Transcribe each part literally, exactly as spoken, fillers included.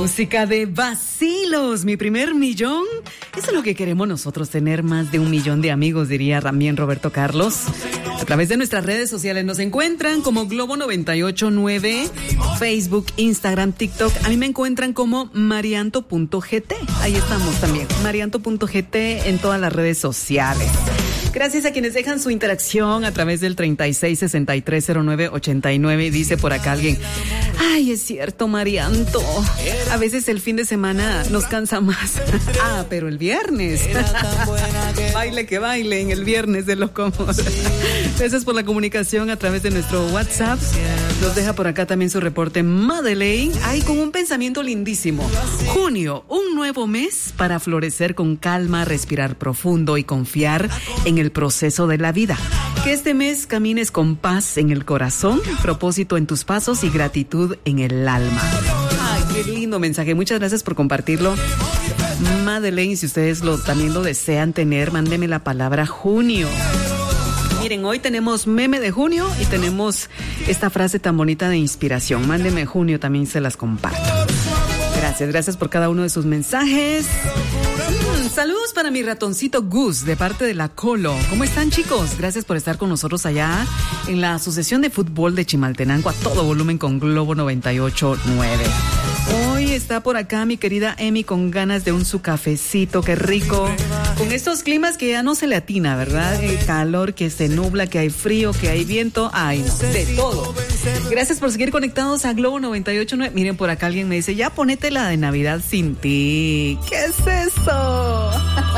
Música de vacilos, mi primer millón. Eso es lo que queremos nosotros, tener más de un millón de amigos, diría también Roberto Carlos. A través de nuestras redes sociales nos encuentran como Globo noventa y ocho punto nueve, Facebook, Instagram, TikTok. A mí me encuentran como marianto punto g t. Ahí estamos también, marianto punto g t en todas las redes sociales. Gracias a quienes dejan su interacción a través del treinta y seis, sesenta y tres, cero nueve, ochenta y nueve. Dice por acá alguien: ay, es cierto, Marianto, a veces el fin de semana nos cansa más. Ah, pero el viernes. Baile que baile en el viernes de lo cómodo. Gracias por la comunicación a través de nuestro WhatsApp. Nos deja por acá también su reporte Madeleine. Ay, con un pensamiento lindísimo. Junio, un nuevo mes para florecer con calma, respirar profundo y confiar en el proceso de la vida. Que este mes camines con paz en el corazón, propósito en tus pasos y gratitud en el alma. Ay, qué lindo mensaje. Muchas gracias por compartirlo, Madeleine. Si ustedes lo, también lo desean tener, mándeme la palabra junio. Miren, hoy tenemos meme de junio y tenemos esta frase tan bonita de inspiración. Mándeme junio, también se las comparto. Gracias, gracias por cada uno de sus mensajes. Mm, saludos para mi ratoncito Gus, de parte de la Colo. ¿Cómo están, chicos? Gracias por estar con nosotros allá en la Asociación de Fútbol de Chimaltenango, a todo volumen con Globo noventa y ocho punto nueve. Hoy está por acá mi querida Emi con ganas de un su cafecito, qué rico. Con estos climas que ya no se le atina, ¿verdad? El calor, que se nubla, que hay frío, que hay viento, ay, no, de todo. Gracias por seguir conectados a Globo noventa y ocho punto nueve. Miren, por acá alguien me dice: ya ponete la de Navidad sin ti. ¿Qué es eso?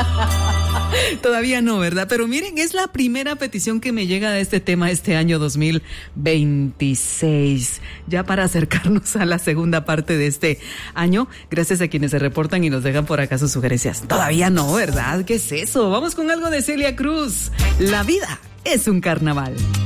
Todavía no, ¿verdad? Pero miren, es la primera petición que me llega de este tema este año dos mil veintiséis. Ya para acercarnos a la segunda parte de este año, gracias a quienes se reportan y nos dejan por acá sus sugerencias. Todavía no, ¿verdad? ¿Qué es eso? Vamos con algo de Celia Cruz. La vida es un carnaval.